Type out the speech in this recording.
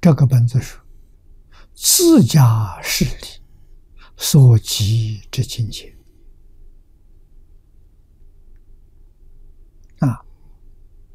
这个本子说，自家势力所及之境界，